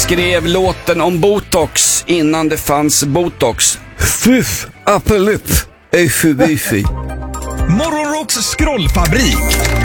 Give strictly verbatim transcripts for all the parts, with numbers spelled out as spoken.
skrev låten om Botox innan det fanns Botox. Fyff, appelupp, öfubify. Morgonrocks scrollfabrik.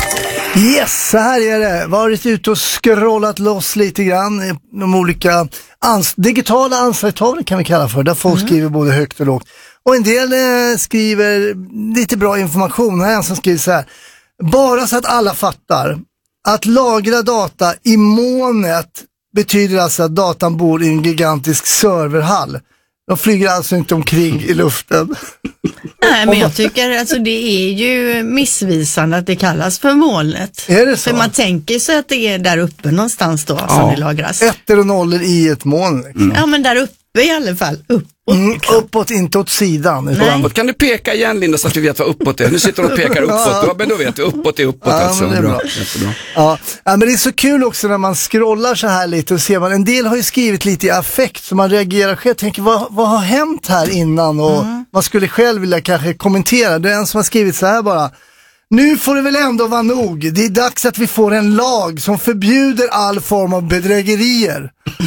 Yes, så här är det. Varit ute och scrollat loss lite grann. De olika ans- digitala anslagstavlor kan vi kalla för. Där folk mm. skriver både högt och lågt. Och en del eh, skriver lite bra information. Här är en som skriver så här. Bara så att alla fattar. Att lagra data i molnet betyder alltså att datan bor i en gigantisk serverhall. De flyger alltså inte omkring i luften. Nej, men jag tycker alltså det är ju missvisande att det kallas för molnet. Är det så? För man tänker sig att det är där uppe någonstans då ja. som det lagras. Ettor och nollor i ett moln. Liksom. Mm. Ja, men där uppe i alla fall. Uppåt. Mm, uppåt, inte åt sidan. Uppåt. Kan du peka igen, Linda, så att vi vet vad uppåt är? Nu sitter de och pekar uppåt. Ja, men då vet du, uppåt är uppåt. Ja, alltså. det är bra. Jättebra. Ja. Ja, men det är så kul också när man scrollar så här lite och ser man, en del har ju skrivit lite i affekt så man reagerar själv, tänker vad, vad har hänt här innan och mm. man skulle själv vilja kanske kommentera. Det är en som har skrivit så här bara. Nu får det väl ändå vara nog. Det är dags att vi får en lag som förbjuder all form av bedrägerier.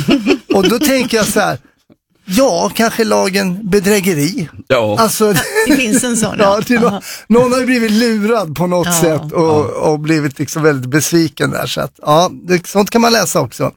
Och då tänker jag så här. Ja, kanske lagen bedrägeri. Ja. Alltså, det finns en sån. Ja, till någon, någon har ju blivit lurad på något ja. sätt och, ja. och blivit liksom väldigt besviken där. Så att, ja, det, sånt kan man läsa också.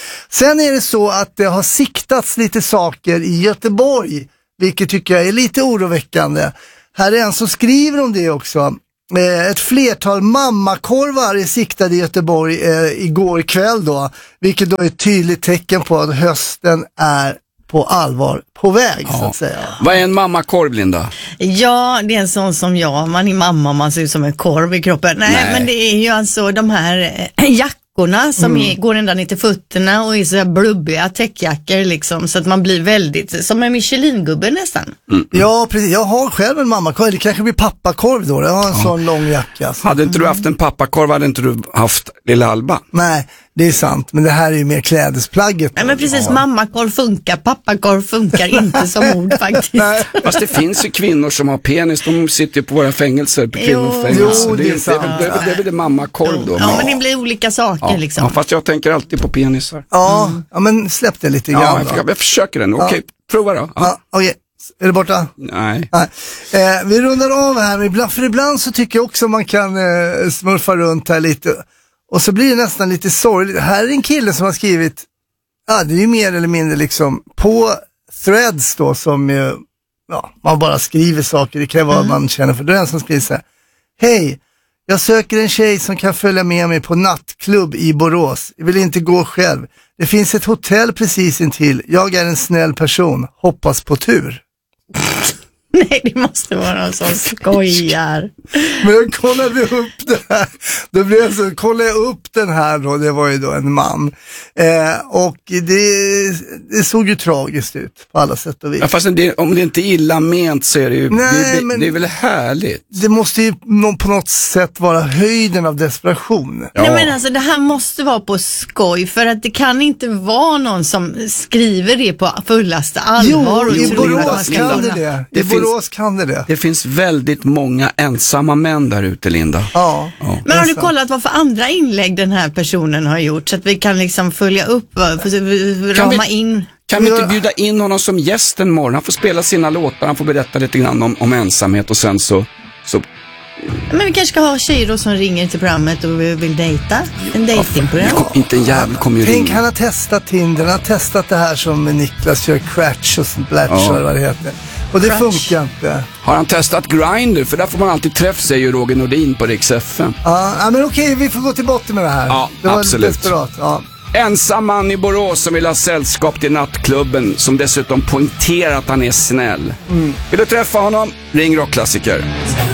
Sen är det så att det har siktats lite saker i Göteborg, vilket tycker jag är lite oroväckande. Här är en som skriver om det också. Ett flertal mammakorvar är siktade i Göteborg eh, igår kväll då, vilket då är ett tydligt tecken på att hösten är på allvar på väg, ja. så att säga. Vad är en mammakorv, Linda? Ja, det är en sån som jag. Man är mamma, man ser ut som en korv i kroppen. Nej, Nej. men det är ju alltså de här äh, jackorna som mm. är, går ända ner till fötterna och är så här blubbiga täckjackor liksom, så att man blir väldigt, som en Michelin-gubbe nästan. Mm. Ja, precis. Jag har själv en mammakorv. Det kanske blir pappakorv då. Jag har en ja. sån lång jacka. Så. Hade inte du haft en pappakorv hade inte du haft lilla Alba. Nej, det är sant. Men det här är ju mer klädesplagget. Nej, men precis. Ja. Mammakorv funkar, pappakorv funkar inte som ord faktiskt. Nej. Fast det finns ju kvinnor som har penis. De sitter ju på våra fängelser, på kvinnofängelser. Jo, det, det, är sant. det, är, det, är, det är väl det mammakorv då. Ja, men det blir olika saker ja. liksom. Ja, fast jag tänker alltid på penisar. Ja, mm. ja men släpp det lite grann. Ja, jag, jag försöker den. Okej, okay, ja. prova då. Ja. Ja, okej. Okay. Är det borta? Nej. Nej. Eh, vi rundar av här, ibland, för ibland så tycker jag också man kan eh, smurfa runt här lite. Och så blir det nästan lite sorgligt. Här är en kille som har skrivit, ja det är ju mer eller mindre liksom, på threads då som eh, ja, man bara skriver saker, det kan vara mm. vad man känner för. Det är en som skriver så här. Hej, jag söker en tjej som kan följa med mig på nattklubb i Borås. Jag vill inte gå själv. Det finns ett hotell precis intill. Jag är en snäll person. Hoppas på tur. Nej, det måste vara någon som skojar. Men jag kollade upp det här. Då blev jag så, kollade jag upp den här då. Det var ju då en man. Eh, och det, det såg ju tragiskt ut på alla sätt och vis. Ja, fast det, om det inte är illa ment så är det ju, Nej, det, det, det är väl härligt. Det måste ju på något sätt vara höjden av desperation. Ja. Nej, men alltså det här måste vara på skoj, för att det kan inte vara någon som skriver det på fullaste allvar. Jo, i Borås kan det det. Det finns Borås kan det det. Det finns väldigt många ensamma män där ute, Linda. Ja. ja. Men har du kollat vad för andra inlägg den här personen har gjort, så att vi kan liksom följa upp, för, kan rama vi, in? Kan vi inte bjuda in honom som gäst en morgon? Han får spela sina låtar, han får berätta lite grann om, om ensamhet och sen så... så Men vi kanske ska ha tjejer då som ringer till programmet och vill dejta. En dejtingprogram. Ja, inte en jävel kommer ju Tänk, ringa. han har testat Tinder, han har testat det här som Niklas kör, Cratch och Splatch ja. eller vad det heter. Och det Cratch. funkar inte. Har han testat Grindr? För där får man alltid träff, säger ju Roger Nordin på Rix F M. Ja, men okej, vi får gå till botten med det här. Ja, det var absolut. Desperat, ja. Ensam man i Borås som vill ha sällskap till nattklubben, som dessutom poängterar att han är snäll. Mm. Vill du träffa honom? Ring Rockklassiker.